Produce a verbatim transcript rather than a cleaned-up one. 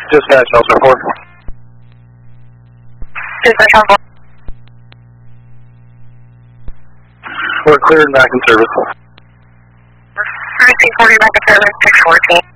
Dispatch, Delta four. Dispatch, Delta four. We're cleared and back in service. thirty-six forty back in service, six fourteen.